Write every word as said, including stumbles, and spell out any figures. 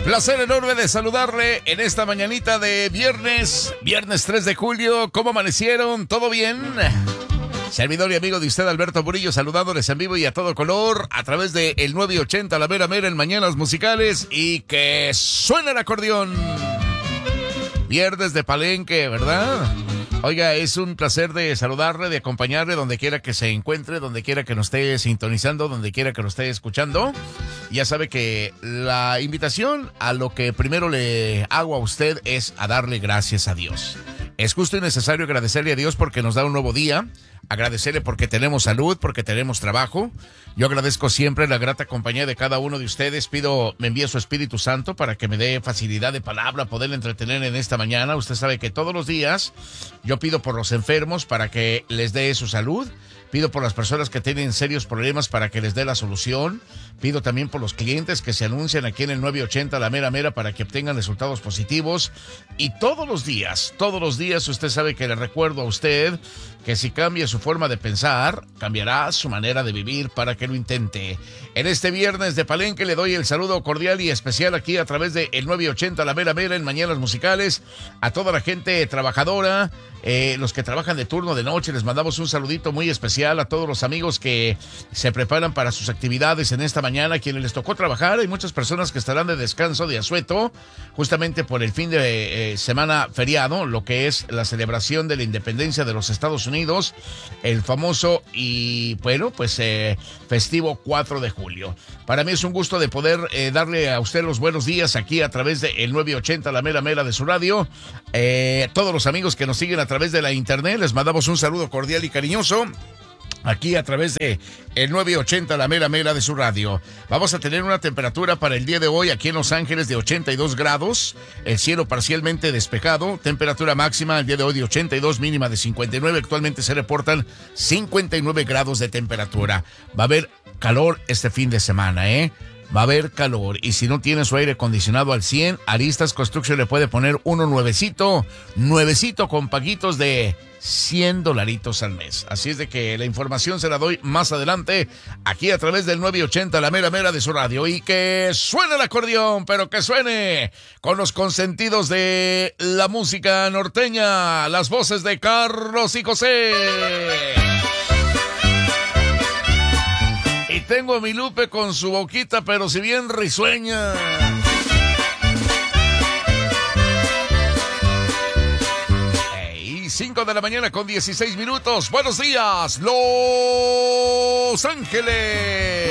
Placer enorme de saludarle en esta mañanita de viernes, viernes tres de julio. ¿Cómo amanecieron? ¿Todo bien? Servidor y amigo de usted, Alberto Murillo, saludándoles en vivo y a todo color a través de el nueve ochenta La Mera Mera en Mañanas Musicales, y que suena el acordeón. Viernes de Palenque, ¿verdad? Oiga, es un placer de saludarle, de acompañarle donde quiera que se encuentre, donde quiera que nos esté sintonizando, donde quiera que nos esté escuchando. Ya sabe que la invitación a lo que primero le hago a usted es a darle gracias a Dios. Es justo y necesario agradecerle a Dios porque nos da un nuevo día, agradecerle porque tenemos salud, porque tenemos trabajo. Yo agradezco siempre la grata compañía de cada uno de ustedes. Pido, me envíe su Espíritu Santo para que me dé facilidad de palabra, poder entretener en esta mañana. Usted sabe que todos los días yo pido por los enfermos para que les dé su salud. Pido por las personas que tienen serios problemas para que les dé la solución. Pido también por los clientes que se anuncian aquí en el nueve ochenta La Mera Mera para que obtengan resultados positivos. Y todos los días, todos los días usted sabe que le recuerdo a usted que si cambia su forma de pensar, cambiará su manera de vivir para que lo intente. En este viernes de Palenque le doy el saludo cordial y especial aquí a través de el nueve ochenta La Mera Mera en Mañanas Musicales. A toda la gente trabajadora, eh, los que trabajan de turno de noche, les mandamos un saludito muy especial. A todos los amigos que se preparan para sus actividades en esta mañana, a quienes les tocó trabajar. Hay muchas personas que estarán de descanso, de asueto, justamente por el fin de eh, semana feriado, lo que es la celebración de la independencia de los Estados Unidos, el famoso y, bueno, pues eh, festivo cuatro de julio. Para mí es un gusto de poder eh, darle a usted los buenos días aquí a través de el nueve ochenta La Mera Mera de su radio. Eh, todos los amigos que nos siguen a través de la internet, les mandamos un saludo cordial y cariñoso aquí a través de el nueve ochenta La Mera Mera de su radio. Vamos a tener una temperatura para el día de hoy aquí en Los Ángeles de ochenta y dos grados, el cielo parcialmente despejado, temperatura máxima el día de hoy de ochenta y dos, mínima de cincuenta y nueve, actualmente se reportan cincuenta y nueve grados de temperatura. Va a haber calor este fin de semana, ¿eh? Va a haber calor, y si no tiene su aire acondicionado al cien, Aristas Construction le puede poner uno nuevecito, nuevecito con paguitos de cien dolaritos al mes. Así es de que la información se la doy más adelante aquí a través del nueve ochenta La Mera Mera de su radio. Y que suene el acordeón, pero que suene con los consentidos de la música norteña, las voces de Carlos y José. Y tengo a mi Lupe con su boquita, pero si bien risueña. Hey, cinco de la mañana con dieciséis minutos. Buenos días, Los Ángeles.